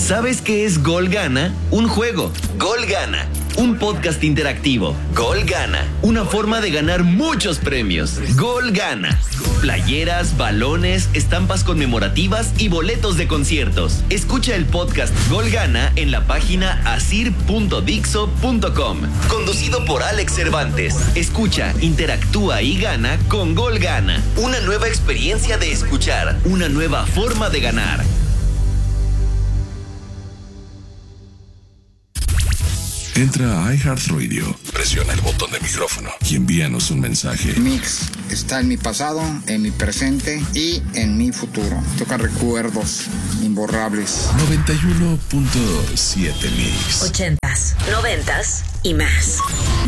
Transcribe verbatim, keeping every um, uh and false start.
¿Sabes qué es Gol Gana? Un juego. Gol Gana. Un podcast interactivo. Gol Gana. Una forma de ganar muchos premios. Gol Gana. Playeras, balones, estampas conmemorativas y boletos de conciertos. Escucha el podcast Gol Gana en la página asir punto dixo punto com. Conducido por Alex Cervantes. Escucha, interactúa y gana con Gol Gana. Una nueva experiencia de escuchar. Una nueva forma de ganar. Entra a iHeartRadio, presiona el botón de micrófono y envíanos un mensaje. Mix está en mi pasado, en mi presente y en mi futuro. Toca recuerdos imborrables. noventa y uno punto siete Mix. Ochentas, noventas y más.